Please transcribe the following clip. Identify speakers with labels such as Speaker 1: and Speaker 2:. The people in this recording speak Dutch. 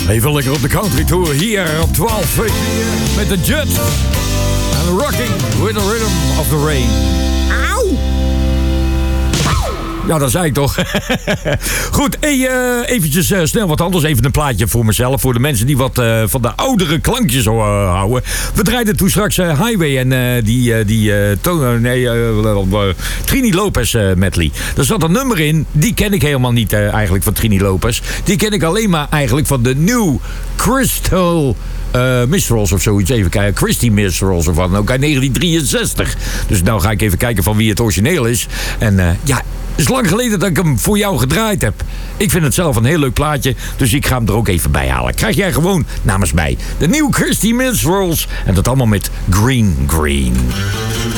Speaker 1: Even lekker op de country tour hier op 12 met de Jets. En rocking with the rhythm of the rain. Auw! Ja, dat zei ik toch. Goed, eventjes snel wat anders. Even een plaatje voor mezelf. Voor de mensen die wat van de oudere klankjes houden. We draaiden toen straks Highway en Trini Lopez medley. Er zat een nummer in, die ken ik helemaal niet eigenlijk van Trini Lopez. Die ken ik alleen maar eigenlijk van de New Crystal Minstrels of zoiets. Even kijken. Christy Minstrels of wat. Ook uit 1963. Dus nou ga ik even kijken van wie het origineel is. En ja, het is lang geleden dat ik hem voor jou gedraaid heb. Ik vind het zelf een heel leuk plaatje, dus ik ga hem er ook even bij halen. Krijg jij gewoon namens mij de nieuwe Christy Minstrels. En dat allemaal met Green Green.